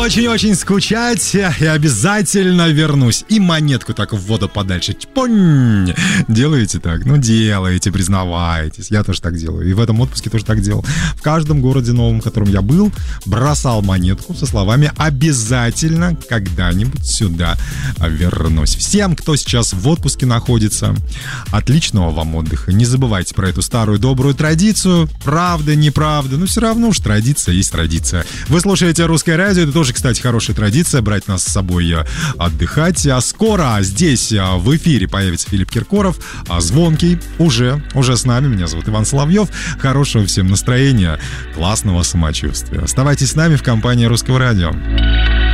очень-очень скучать и обязательно вернусь. И монетку так в воду подальше. Чпонь! Делаете так? Ну, делаете, признавайтесь. Я тоже так делаю. И в этом отпуске тоже так делал. В каждом городе новом, в котором я был, бросал монетку со словами «обязательно когда-нибудь сюда вернусь». Всем, кто сейчас в отпуске находится, отличного вам отдыха. Не забывайте про эту старую добрую традицию. Правда, неправда, но все равно уж традиция есть традиция. Вы слушаете «Русское радио». Это тоже, кстати, хорошая традиция — брать нас с собой отдыхать. А скоро здесь в эфире появится Филипп Киркоров, звонкий, уже с нами. Меня зовут Иван Соловьев. Хорошего всем настроения, классного самочувствия. Оставайтесь с нами в компании «Русского радио».